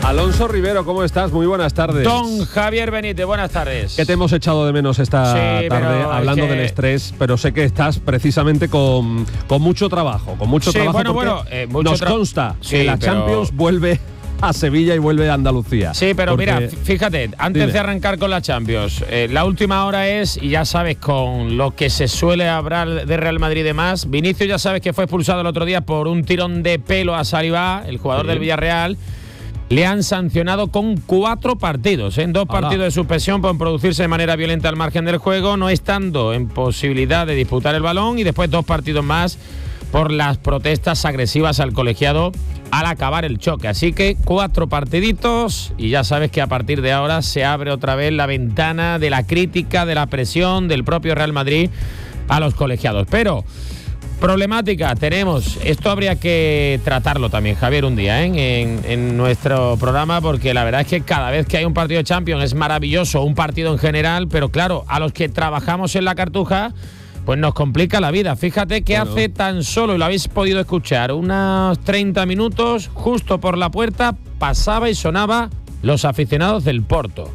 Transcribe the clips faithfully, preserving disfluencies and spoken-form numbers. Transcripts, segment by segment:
Alonso Rivero, ¿cómo estás? Muy buenas tardes. Don Javier Benítez, buenas tardes. Que te hemos echado de menos esta sí, tarde hablando que... del estrés, pero sé que estás precisamente con, con mucho trabajo, con mucho sí, trabajo bueno, porque bueno, eh, mucho nos tra... consta sí, que la pero... Champions vuelve a Sevilla y vuelve a Andalucía. Sí, pero porque... mira, fíjate, antes Dime. de arrancar con la Champions, eh, la última hora es, y ya sabes, con lo que se suele hablar de Real Madrid y demás, Vinicius ya sabes que fue expulsado el otro día por un tirón de pelo a Saliba, el jugador sí. del Villarreal. Le han sancionado con cuatro partidos, en ¿eh? dos Alá. partidos de suspensión por producirse de manera violenta al margen del juego, no estando en posibilidad de disputar el balón, y después dos partidos más por las protestas agresivas al colegiado al acabar el choque. Así que cuatro partiditos y ya sabes que a partir de ahora se abre otra vez la ventana de la crítica, de la presión del propio Real Madrid a los colegiados. Pero problemática tenemos, esto habría que tratarlo también, Javier, un día ¿eh? en, en nuestro programa, porque la verdad es que cada vez que hay un partido de Champions es maravilloso, un partido en general, pero claro, a los que trabajamos en la Cartuja pues nos complica la vida. Fíjate que bueno. hace tan solo, y lo habéis podido escuchar, unos treinta minutos, justo por la puerta pasaba y sonaba Los aficionados del Porto.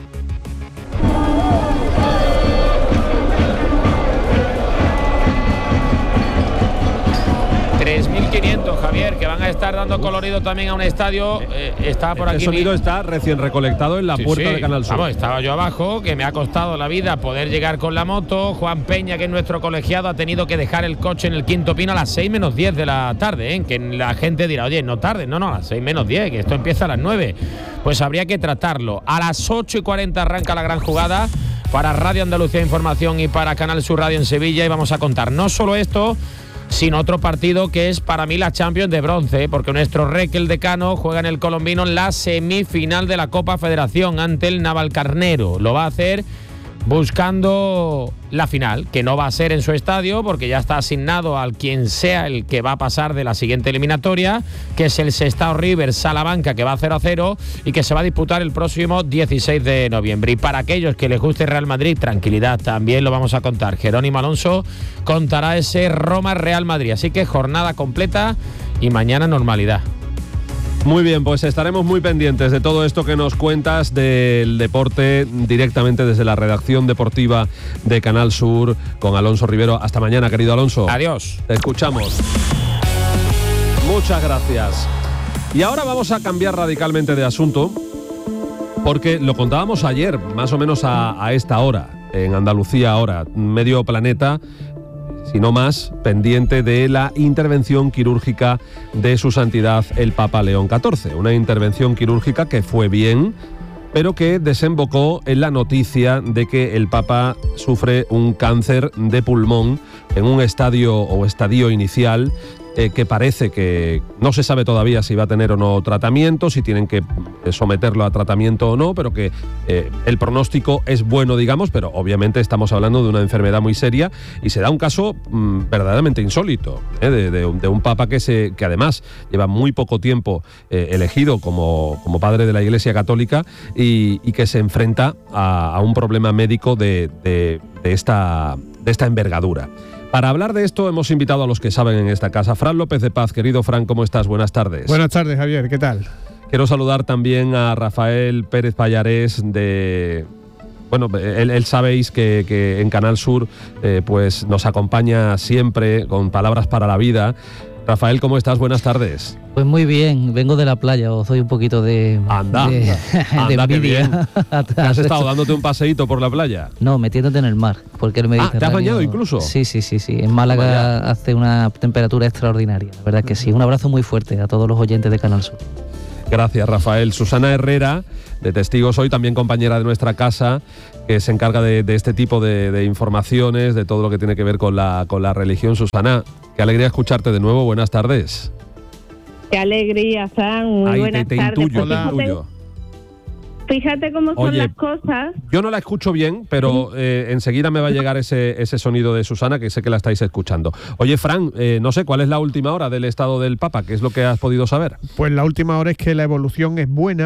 tres mil quinientos, Javier, que van a estar dando colorido también a un estadio. Eh, está por este aquí. El sonido mi... está recién recolectado en la sí, puerta sí. de Canal Sur. Vamos, estaba yo abajo, que me ha costado la vida poder llegar con la moto. Juan Peña, que es nuestro colegiado, ha tenido que dejar el coche en el Quinto Pino a las seis menos diez de la tarde, ¿eh? Que la gente dirá, oye, no tarde, no, no, a las seis menos diez, que esto empieza a las nueve. Pues habría que tratarlo. A las ocho y cuarenta arranca la gran jugada para Radio Andalucía Información y para Canal Sur Radio en Sevilla, y vamos a contar no solo esto, sino otro partido que es para mí la Champions de bronce, porque nuestro Rec, el decano, juega en el Colombino en la semifinal de la Copa Federación ante el Navalcarnero. Lo va a hacer buscando la final, que no va a ser en su estadio, porque ya está asignado al quien sea el que va a pasar de la siguiente eliminatoria, que es el Sestao River Salamanca, que va a cero a cero y que se va a disputar el próximo dieciséis de noviembre. Y para aquellos que les guste Real Madrid, tranquilidad, también lo vamos a contar. Jerónimo Alonso contará ese Roma-Real Madrid. Así que jornada completa y mañana normalidad. Muy bien, pues estaremos muy pendientes de todo esto que nos cuentas del deporte directamente desde la redacción deportiva de Canal Sur con Alonso Rivero. Hasta mañana, querido Alonso. Adiós. Te escuchamos. Muchas gracias. Y ahora vamos a cambiar radicalmente de asunto, porque lo contábamos ayer, más o menos a, a esta hora, en Andalucía ahora, medio planeta, si no más, pendiente de la intervención quirúrgica de su santidad el Papa León catorce. Una intervención quirúrgica que fue bien, pero que desembocó en la noticia de que el Papa sufre un cáncer de pulmón en un estadio o estadio inicial eh, que parece que no se sabe todavía si va a tener o no tratamiento, si tienen que someterlo a tratamiento o no, pero que eh, el pronóstico es bueno, digamos, pero obviamente estamos hablando de una enfermedad muy seria y se da un caso mmm, verdaderamente insólito, ¿eh? de, de, de un papa que, se, que además lleva muy poco tiempo eh, elegido como, como padre de la Iglesia Católica y, y que se enfrenta a, a un problema médico de, de, de, esta, de esta envergadura. Para hablar de esto hemos invitado a los que saben en esta casa. Fran López de Paz, querido Fran, ¿cómo estás? Buenas tardes. Buenas tardes, Javier, ¿qué tal? Quiero saludar también a Rafael Pérez Pallarés de... Bueno, él, él sabéis que, que en Canal Sur eh, pues nos acompaña siempre con Palabras para la Vida. Rafael, ¿cómo estás? Buenas tardes. Pues muy bien, vengo de la playa, os doy un poquito de, anda, de, anda, de anda envidia. ¿Has estado dándote un paseíto por la playa? No, metiéndote en el mar, porque el Mediterráneo... Ah, ¿te has bañado incluso? Sí, sí, sí, sí. En Málaga Vaya. hace una temperatura extraordinaria, la verdad que sí. Un abrazo muy fuerte a todos los oyentes de Canal Sur. Gracias, Rafael. Susana Herrera, de Testigos Hoy, también compañera de nuestra casa, que se encarga de, de este tipo de, de informaciones, de todo lo que tiene que ver con la, con la religión. Susana, qué alegría escucharte de nuevo. Buenas tardes. Qué alegría, Fran. Muy Ahí buenas te, te tardes. Intuyo, Fíjate, te intuyo. fíjate cómo son Oye, las cosas. Yo no la escucho bien, pero eh, enseguida me va a llegar ese, ese sonido de Susana, que sé que la estáis escuchando. Oye, Fran, eh, no sé, ¿cuál es la última hora del estado del Papa? ¿Qué es lo que has podido saber? Pues la última hora es que la evolución es buena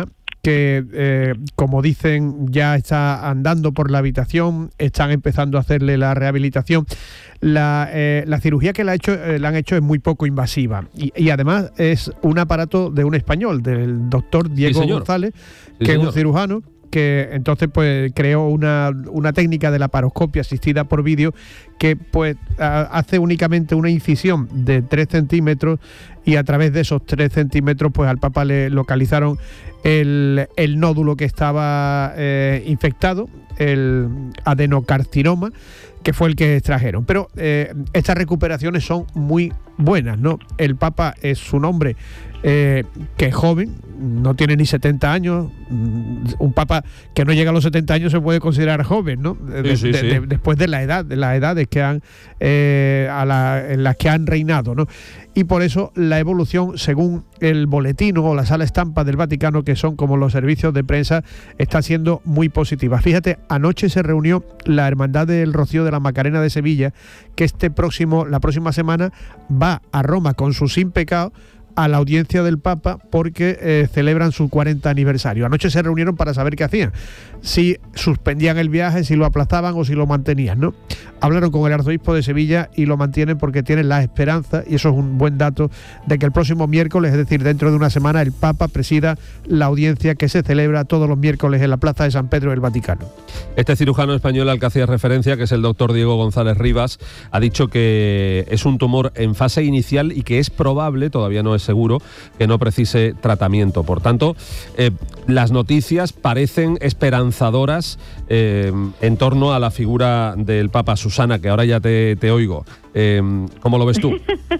que, eh, como dicen, ya está andando por la habitación, están empezando a hacerle la rehabilitación. La, eh, la cirugía que le, ha hecho, eh, le han hecho es muy poco invasiva y, y además es un aparato de un español, del doctor Diego sí, González, sí, que señor. es un cirujano, que entonces pues creó una, una técnica de laparoscopia asistida por vídeo que pues a, hace únicamente una incisión de tres centímetros y a través de esos tres centímetros pues al Papa le localizaron el, el nódulo que estaba eh, infectado, el adenocarcinoma, que fue el que extrajeron. Pero eh, estas recuperaciones son muy buenas, ¿no? El Papa es un hombre eh, que es joven, no tiene ni setenta años. Un Papa que no llega a los setenta años se puede considerar joven, ¿no? De, sí, sí, de, sí. De, después de la edad, de las edades que han eh, a la, en las que han reinado, ¿no? Y por eso la evolución, según el boletín o la sala estampa del Vaticano, que son como los servicios de prensa, está siendo muy positiva. Fíjate, anoche se reunió la Hermandad del Rocío de la Macarena de Sevilla, que este próximo, la próxima semana va a Roma con su Sin Pecado a la audiencia del Papa porque eh, celebran su cuarenta aniversario. Anoche se reunieron para saber qué hacían, si suspendían el viaje, si lo aplazaban o si lo mantenían, ¿no? Hablaron con el arzobispo de Sevilla y lo mantienen porque tienen la esperanza, y eso es un buen dato, de que el próximo miércoles, es decir, dentro de una semana, el Papa presida la audiencia que se celebra todos los miércoles en la Plaza de San Pedro del Vaticano. Este cirujano español al que hacía referencia, que es el doctor Diego González Rivas, ha dicho que es un tumor en fase inicial y que es probable, todavía no es seguro, que no precise tratamiento. Por tanto, eh, las noticias parecen esperanzadoras eh, en torno a la figura del Papa. Susana, que ahora ya te, te oigo, eh, ¿cómo lo ves tú?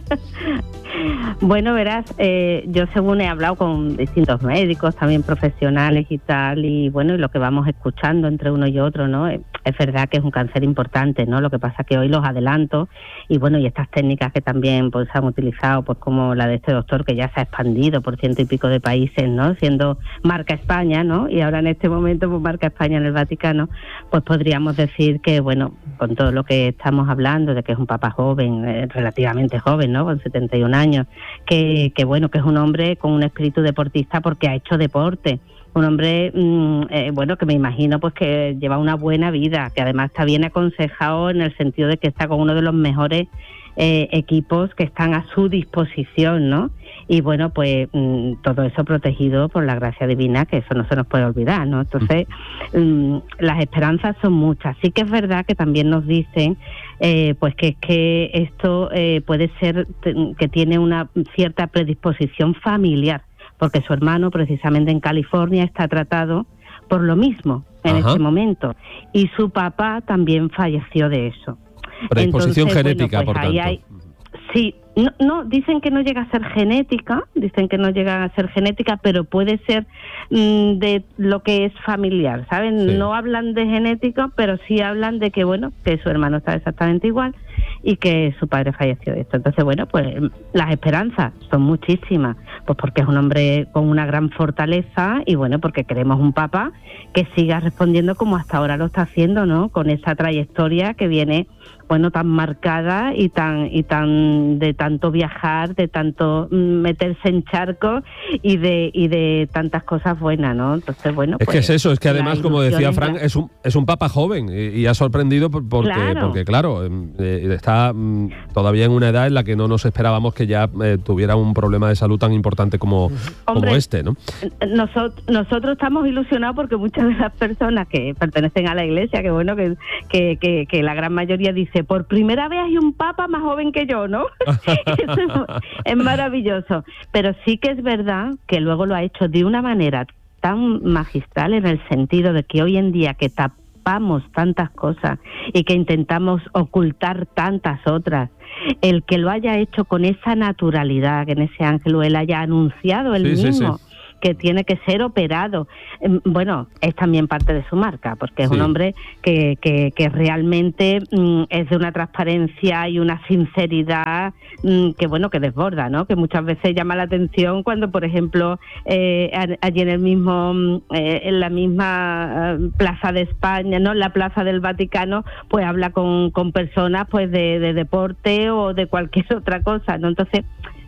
Bueno, verás, eh, yo según he hablado con distintos médicos, también profesionales y tal, y bueno, y lo que vamos escuchando entre uno y otro, ¿no? Es, es verdad que es un cáncer importante, ¿no? Lo que pasa que hoy los adelantos, y bueno, y estas técnicas que también pues se han utilizado, pues como la de este doctor que ya se ha expandido por ciento y pico de países, ¿no? Siendo marca España, ¿no? Y ahora en este momento pues marca España en el Vaticano, pues podríamos decir que, bueno, con todo lo que estamos hablando, de que es un papa joven, eh, relativamente joven, ¿no? Con setenta y un años, que, que bueno, que es un hombre con un espíritu deportista porque ha hecho deporte, un hombre mmm, eh, bueno, que me imagino pues que lleva una buena vida, que además está bien aconsejado en el sentido de que está con uno de los mejores eh, equipos que están a su disposición, ¿no? Y bueno, pues mmm, todo eso protegido por la gracia divina, que eso no se nos puede olvidar, ¿no? Entonces, mmm, las esperanzas son muchas. Sí que es verdad que también nos dicen eh, pues que es que esto eh, puede ser que tiene una cierta predisposición familiar, porque su hermano precisamente en California está tratado por lo mismo en Ajá. este momento, y su papá también falleció de eso. Predisposición Entonces, genética, bueno, pues por ahí tanto. Hay, sí, no, no, dicen que no llega a ser genética, dicen que no llega a ser genética, pero puede ser mmm, de lo que es familiar, ¿saben? Sí. No hablan de genética, pero sí hablan de que, bueno, que su hermano está exactamente igual y que su padre falleció de esto. Entonces, bueno, pues las esperanzas son muchísimas, pues porque es un hombre con una gran fortaleza y, bueno, porque queremos un papa que siga respondiendo como hasta ahora lo está haciendo, ¿no? Con esa trayectoria que viene, bueno, tan marcada y tan y tan de tanto viajar, de tanto meterse en charcos y de y de tantas cosas buenas, ¿no? Entonces, bueno, es pues, que es eso, es que además, como decía Fran, es un es un papa joven y, y ha sorprendido porque claro, porque, claro eh, está mm, todavía en una edad en la que no nos esperábamos que ya eh, tuviera un problema de salud tan importante como, Hombre, como este, ¿no? Nosotros, nosotros estamos ilusionados porque muchas de las personas que pertenecen a la Iglesia, que bueno, que, que, que, que la gran mayoría dice, por primera vez hay un papa más joven que yo, ¿no? Eso es, es maravilloso. Pero sí que es verdad que luego lo ha hecho de una manera tan magistral, en el sentido de que hoy en día que tapamos tantas cosas y que intentamos ocultar tantas otras, el que lo haya hecho con esa naturalidad, que en ese ángel él haya anunciado él sí, mismo, sí, sí. que tiene que ser operado. Bueno, es también parte de su marca, porque es sí. un hombre que, que, que realmente mm, es de una transparencia y una sinceridad mm, que, bueno, que desborda, ¿no? Que muchas veces llama la atención cuando, por ejemplo, eh, allí en el mismo, eh, en la misma eh, Plaza de España, ¿no? En la Plaza del Vaticano, pues habla con, con personas, pues, de, de deporte o de cualquier otra cosa, ¿no? Entonces,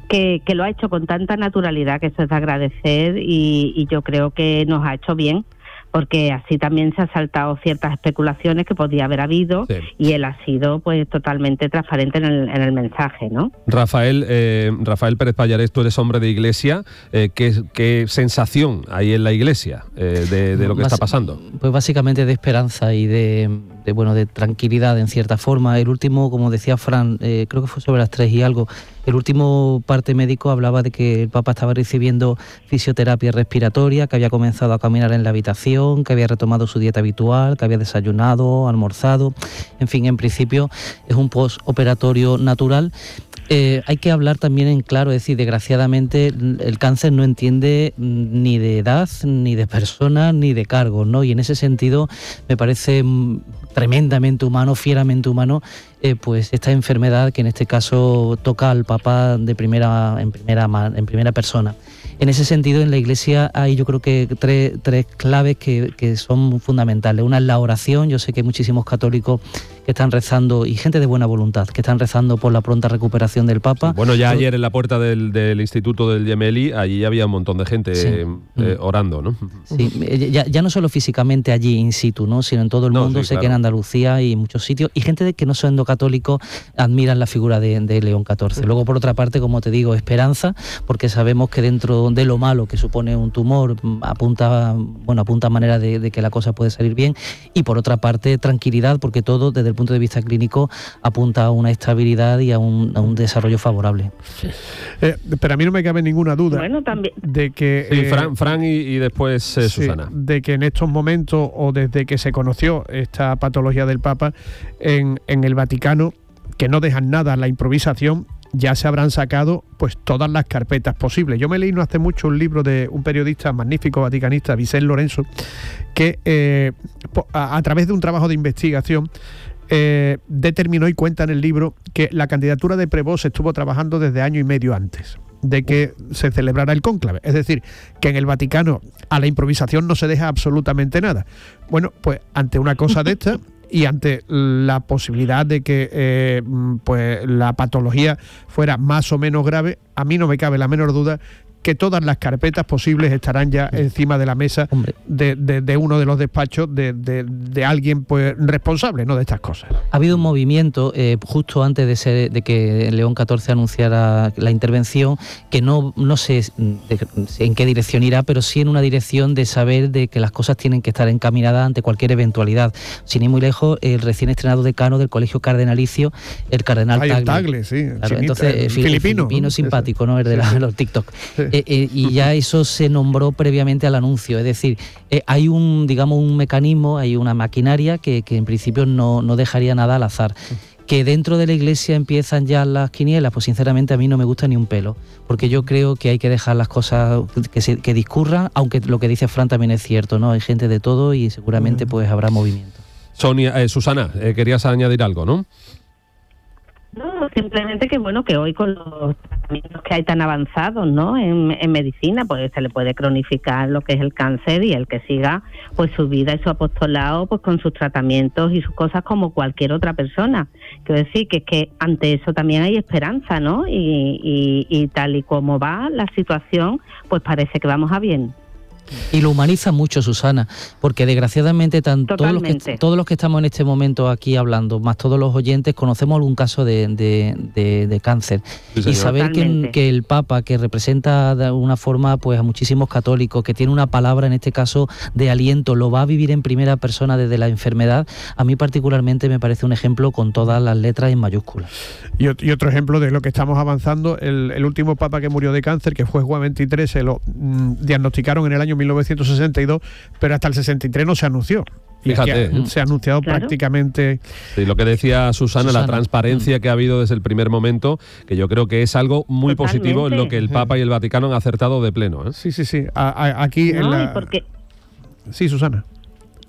que, que lo ha hecho con tanta naturalidad, que eso es de agradecer, y, y yo creo que nos ha hecho bien, porque así también se ha saltado ciertas especulaciones que podía haber habido, sí. y él ha sido pues totalmente transparente en el, en el mensaje, ¿no? Rafael, eh, Rafael Pérez Pallarés, tú eres hombre de iglesia, eh, ¿qué, qué sensación hay en la iglesia eh, de, de lo que Bas- está pasando? Pues básicamente de esperanza y de, de bueno de tranquilidad en cierta forma. El último, como decía Fran, eh, creo que fue sobre las tres y algo, el último parte médico hablaba de que el Papa estaba recibiendo fisioterapia respiratoria, que había comenzado a caminar en la habitación, que había retomado su dieta habitual, que había desayunado, almorzado. En fin, en principio es un postoperatorio natural. Eh, hay que hablar también en claro, es decir, desgraciadamente el cáncer no entiende ni de edad, ni de persona, ni de cargos, ¿no? Y en ese sentido me parece tremendamente humano, fieramente humano, eh, pues esta enfermedad que en este caso toca al Papa de primera, en primera, en primera persona. En ese sentido, en la Iglesia hay yo creo que tres, tres claves que, que son fundamentales. Una es la oración. Yo sé que hay muchísimos católicos que están rezando, y gente de buena voluntad, que están rezando por la pronta recuperación del Papa. Sí, bueno, ya ayer en la puerta del, del Instituto del Gemelli, allí había un montón de gente sí. eh, eh, orando, ¿no? Sí, ya, ya no solo físicamente allí in situ, ¿no? Sino en todo el no, mundo, sí, sé claro. que en Andalucía y en muchos sitios, y gente de que no siendo católicos admiran la figura de, de León catorce. Luego, por otra parte, como te digo, esperanza, porque sabemos que dentro de lo malo que supone un tumor, apunta, bueno, apunta manera de, de que la cosa puede salir bien, y por otra parte, tranquilidad, porque todo desde el punto de vista clínico apunta a una estabilidad y a un, a un desarrollo favorable. Eh, pero a mí no me cabe ninguna duda bueno, también. de que... Sí, eh, Fran, Fran y, y después eh, sí, Susana. De que en estos momentos, o desde que se conoció esta patología del Papa en, en el Vaticano, que no dejan nada a la improvisación, ya se habrán sacado pues todas las carpetas posibles. Yo me leí no hace mucho un libro de un periodista magnífico vaticanista, Vicente Lorenzo, que eh, a, a través de un trabajo de investigación eh, determinó y cuenta en el libro que la candidatura de Prévost se estuvo trabajando desde año y medio antes de que se celebrara el cónclave. Es decir, que en el Vaticano a la improvisación no se deja absolutamente nada. Bueno, pues ante una cosa de esta y ante la posibilidad de que eh, pues la patología fuera más o menos grave, a mí no me cabe la menor duda que todas las carpetas posibles estarán ya encima de la mesa de, de, de uno de los despachos de, de, de alguien pues responsable, ¿no?, de estas cosas. Ha habido un movimiento eh, justo antes de, ser, de que León catorce anunciara la intervención, que no, no sé de, en qué dirección irá, pero sí en una dirección de saber de que las cosas tienen que estar encaminadas ante cualquier eventualidad. Sin ir muy lejos, el recién estrenado decano del Colegio Cardenalicio, el cardenal Ay, Tagle. Tagle, sí. Claro, Chinita, entonces, el fil, filipino. filipino simpático, ¿no? El de sí, la, sí. los TikTok. Sí. Eh, eh, y ya eso se nombró previamente al anuncio, es decir, eh, hay un, digamos, un mecanismo, hay una maquinaria que, que en principio no, no dejaría nada al azar. Que dentro de la Iglesia empiezan ya las quinielas, pues sinceramente a mí no me gusta ni un pelo, porque yo creo que hay que dejar las cosas que, se, que discurran, aunque lo que dice Fran también es cierto, ¿no? Hay gente de todo y seguramente pues habrá movimiento. Sonia, eh, Susana, eh, querías añadir algo, ¿no? No, simplemente que bueno, que hoy con los tratamientos que hay tan avanzados, ¿no?, en, en medicina, pues se le puede cronificar lo que es el cáncer, y el que siga pues su vida y su apostolado pues con sus tratamientos y sus cosas como cualquier otra persona. Quiero decir que es que ante eso también hay esperanza, ¿no? Y, y, y tal y como va la situación, pues parece que vamos a bien. Y lo humaniza mucho, Susana, porque desgraciadamente tanto todos los, que, todos los que estamos en este momento aquí hablando, más todos los oyentes, conocemos algún caso de, de, de, de cáncer. Sí, y saber que, que el Papa, que representa de alguna forma pues a muchísimos católicos, que tiene una palabra en este caso de aliento, lo va a vivir en primera persona desde la enfermedad, a mí particularmente me parece un ejemplo con todas las letras en mayúsculas. Y, y otro ejemplo de lo que estamos avanzando, el, el último Papa que murió de cáncer, que fue Juan veintitrés, se lo mmm, diagnosticaron en el año mil novecientos sesenta y dos, pero hasta el sesenta y tres no se anunció. Fíjate. Que se ha anunciado claro. prácticamente... Sí, lo que decía Susana, Susana, la transparencia mm. que ha habido desde el primer momento, que yo creo que es algo muy Totalmente. positivo en lo que el Papa y el Vaticano han acertado de pleno, ¿eh? Sí, sí, sí. A, a, aquí no, en la... porque... Sí, Susana.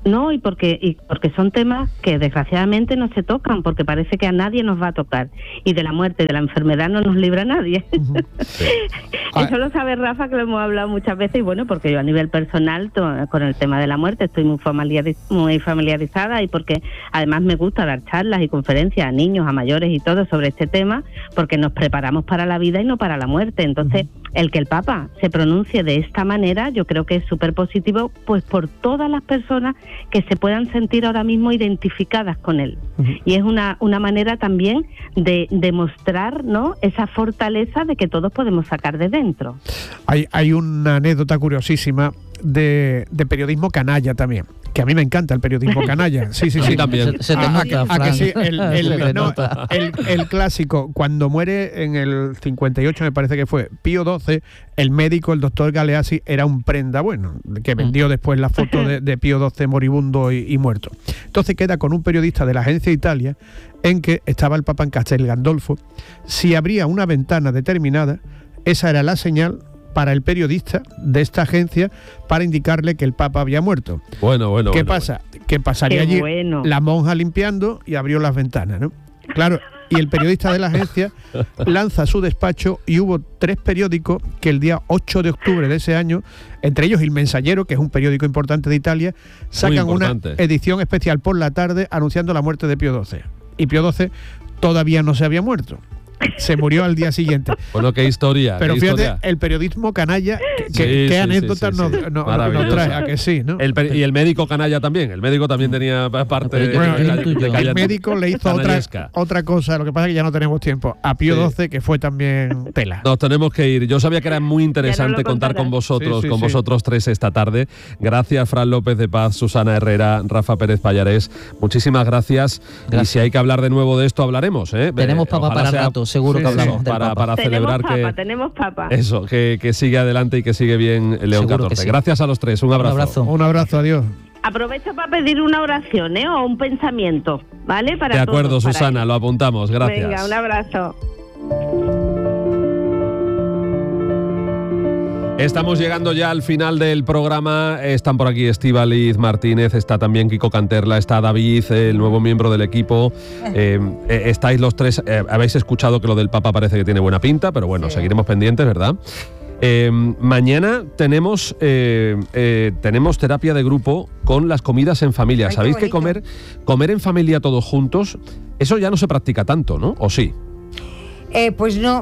No, y porque y porque son temas que desgraciadamente no se tocan, porque parece que a nadie nos va a tocar. Y de la muerte y de la enfermedad no nos libra nadie. Uh-huh. Sí. Eso lo sabe Rafa, que lo hemos hablado muchas veces, y bueno, porque yo a nivel personal to, con el tema de la muerte estoy muy, familiariz, muy familiarizada, y porque además me gusta dar charlas y conferencias a niños, a mayores y todo sobre este tema, porque nos preparamos para la vida y no para la muerte. Entonces, uh-huh. el que el Papa se pronuncie de esta manera, yo creo que es súper positivo, pues por todas las personas que se puedan sentir ahora mismo identificadas con él. Uh-huh. Y es una, una manera también de demostrar, ¿no?, esa fortaleza de que todos podemos sacar de dentro. Hay, hay una anécdota curiosísima de, de periodismo canalla también, que a mí me encanta el periodismo canalla. Sí, sí, sí. También. Se, se te a, nota, a, a que sí, el, el, se te no, nota. el, el clásico, cuando muere en el cincuenta y ocho, me parece que fue, Pío doce, el médico, el doctor Galeazzi, era un prenda bueno, que vendió después la foto de, de Pío doce moribundo y, y muerto. Entonces queda con un periodista de la Agencia Italia, en que estaba el Papa en Castel Gandolfo. Si abría una ventana determinada, esa era la señal para el periodista de esta agencia para indicarle que el Papa había muerto. Bueno, bueno. ¿Qué bueno, pasa? Bueno. Que pasaría Qué allí bueno. la monja limpiando y abrió las ventanas, ¿no? Claro, y el periodista de la agencia lanza su despacho, y hubo tres periódicos que el día ocho de octubre de ese año, entre ellos El Mensajero, que es un periódico importante de Italia, sacan una edición especial por la tarde anunciando la muerte de Pío doce. Y Pío doce todavía no se había muerto. Se murió al día siguiente. Bueno, qué historia. Pero qué fíjate, historia. El periodismo canalla, que, sí, qué sí, anécdotas sí, sí, sí. nos, nos, nos trae, a que sí, ¿no? El, y el médico canalla también. El médico también tenía parte de, bueno, de, de, el, de, de el médico le hizo otra, otra cosa, lo que pasa es que ya no tenemos tiempo. A Pío sí. doce, que fue también tela. Nos tenemos que ir. Yo sabía que era muy interesante no contar con vosotros, sí, sí, con sí. vosotros tres esta tarde. Gracias, Fran López de Paz, Susana Herrera, Rafa Pérez Pallarés. Muchísimas gracias. gracias. Y si hay que hablar de nuevo de esto, hablaremos. ¿eh? Tenemos Papa para sea, rato, seguro sí, que hablamos. Para, papa. para celebrar tenemos papa, que tenemos papa. Eso, que, que sigue adelante y que sigue bien León Seguro catorce. sí. Gracias a los tres, un abrazo. Un abrazo, un abrazo, adiós. Aprovecho para pedir una oración, ¿eh? O un pensamiento, ¿vale? Para de acuerdo, todos, Susana, lo apuntamos, gracias. Venga, un abrazo. Estamos llegando ya al final del programa. Están por aquí Estíbaliz Martínez, está también Kiko Canterla, está David, el nuevo miembro del equipo. Eh, eh, estáis los tres, eh, habéis escuchado que lo del Papa parece que tiene buena pinta, pero bueno, sí. seguiremos pendientes, ¿verdad? Eh, mañana tenemos eh, eh, tenemos terapia de grupo con las comidas en familia. Ay, ¿sabéis que comer, comer en familia todos juntos, eso ya no se practica tanto, ¿no? ¿O sí? Eh, pues no,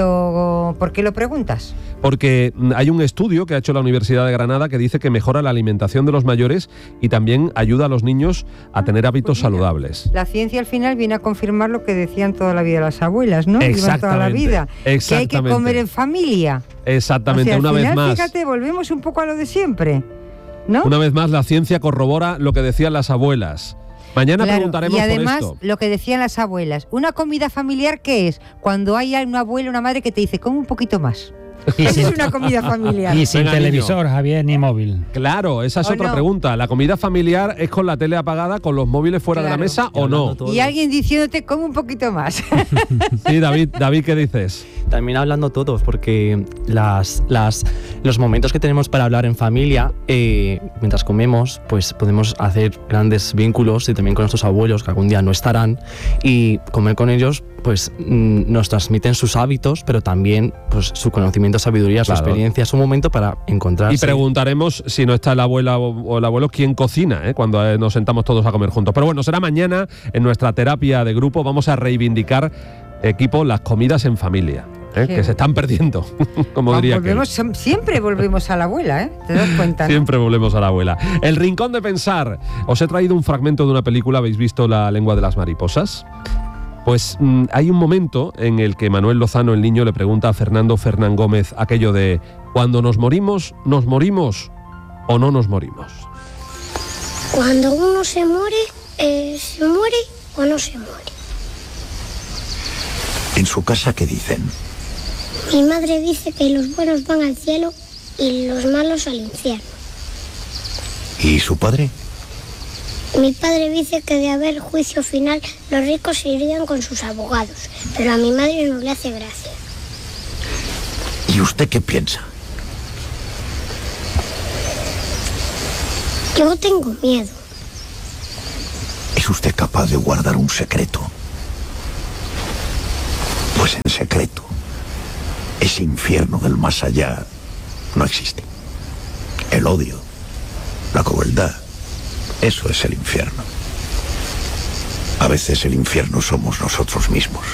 pero ¿por qué lo preguntas? Porque hay un estudio que ha hecho la Universidad de Granada que dice que mejora la alimentación de los mayores y también ayuda a los niños a tener hábitos pues mira, saludables. La ciencia al final viene a confirmar lo que decían toda la vida las abuelas, ¿no? Iban toda la vida. Que hay que comer en familia. Exactamente, o sea, una final, vez más. Fíjate, volvemos un poco a lo de siempre, ¿no? Una vez más, la ciencia corrobora lo que decían las abuelas. Mañana claro, preguntaremos y además, por esto. Lo que decían las abuelas, una comida familiar, ¿qué es? Cuando hay una abuela, una madre que te dice, come un poquito más. Y Esa sin, es una comida familiar. Y sin Venga, televisor, niño. Javier, ni móvil. Claro, esa es ¿O otra no? pregunta. ¿La comida familiar es con la tele apagada, con los móviles fuera claro. de la mesa o no? Y alguien diciéndote, come un poquito más. Sí, David, David, ¿qué dices? También hablando todos, porque las, las, los momentos que tenemos para hablar en familia, eh, mientras comemos, pues podemos hacer grandes vínculos y también con nuestros abuelos, que algún día no estarán, y comer con ellos pues nos transmiten sus hábitos, pero también pues su conocimiento, sabiduría, claro. su experiencia. Es un momento para encontrarse. Y preguntaremos, si no está la abuela o el abuelo, quién cocina, ¿eh? cuando nos sentamos todos a comer juntos. Pero bueno, será mañana en nuestra terapia de grupo. Vamos a reivindicar, equipo, las comidas en familia. ¿Eh? Que se están perdiendo, como Vamos, diría volvemos, que siempre volvemos a la abuela, ¿eh? ¿Te das cuenta? Siempre ¿no? volvemos a la abuela. El Rincón de Pensar. Os he traído un fragmento de una película. ¿Habéis visto La lengua de las mariposas? Pues mmm, hay un momento en el que Manuel Lozano, el niño, le pregunta a Fernando Fernán Gómez aquello de ¿cuando nos morimos, nos morimos o no nos morimos? Cuando uno se muere, eh, ¿se muere o no se muere? ¿En su casa qué dicen? Mi madre dice que los buenos van al cielo y los malos al infierno. ¿Y su padre? Mi padre dice que de haber juicio final los ricos se irían con sus abogados, pero a mi madre no le hace gracia. ¿Y usted qué piensa? Yo tengo miedo, ¿Es usted capaz de guardar un secreto? Pues en secreto, ese infierno del más allá no existe. El odio, la crueldad, eso es el infierno. A veces el infierno somos nosotros mismos.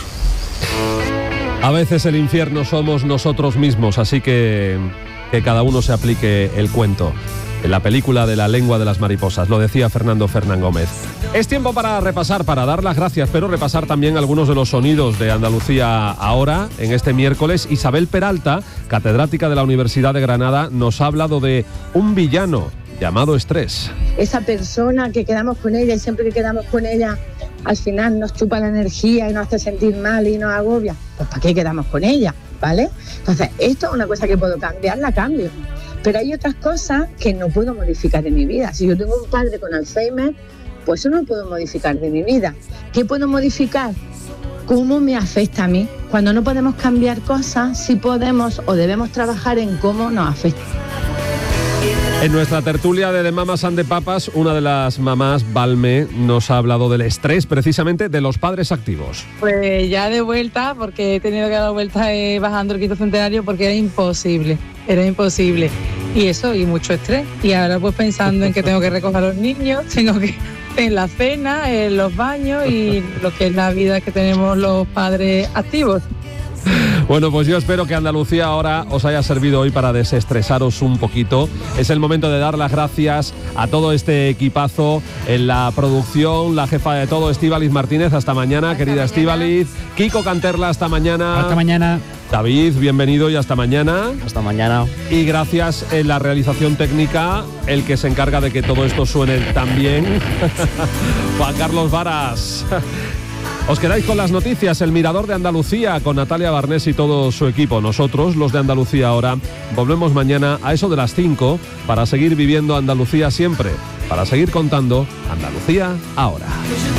A veces el infierno somos nosotros mismos, así que que cada uno se aplique el cuento. En la película de La lengua de las mariposas, lo decía Fernando Fernán Gómez. Es tiempo para repasar, para dar las gracias, pero repasar también algunos de los sonidos de Andalucía ahora, en este miércoles. Isabel Peralta, catedrática de la Universidad de Granada, nos ha hablado de un villano llamado estrés. Esa persona que quedamos con ella y siempre que quedamos con ella, al final nos chupa la energía y nos hace sentir mal y nos agobia. Pues ¿para qué quedamos con ella? ¿Vale? Entonces, esto es una cosa que puedo cambiar, la cambio. Pero hay otras cosas que no puedo modificar de mi vida. Si yo tengo un padre con Alzheimer, pues eso no puedo modificar de mi vida. ¿Qué puedo modificar? ¿Cómo me afecta a mí? Cuando no podemos cambiar cosas, sí podemos o debemos trabajar en cómo nos afecta. En nuestra tertulia de The Mamas and the Papas, una de las mamás, Balme, nos ha hablado del estrés, precisamente de los padres activos. Pues ya de vuelta, porque he tenido que dar vuelta eh, bajando el quinto centenario porque era imposible, era imposible. Y eso, y mucho estrés. Y ahora pues pensando en que tengo que recoger a los niños, tengo que en la cena, en los baños y lo que es la vida que tenemos los padres activos. Bueno, pues yo espero que Andalucía ahora os haya servido hoy para desestresaros un poquito. Es el momento de dar las gracias a todo este equipazo en la producción, la jefa de todo, Estíbaliz Martínez. Hasta mañana, hasta querida Estíbaliz. Kiko Canterla, hasta mañana. Hasta mañana. David, bienvenido y hasta mañana. Hasta mañana. Y gracias en la realización técnica, el que se encarga de que todo esto suene tan bien, Juan Carlos Varas. Os quedáis con las noticias, el Mirador de Andalucía, con Natalia Barnés y todo su equipo. Nosotros, los de Andalucía ahora, volvemos mañana a eso de las cinco para seguir viviendo Andalucía siempre, para seguir contando Andalucía ahora.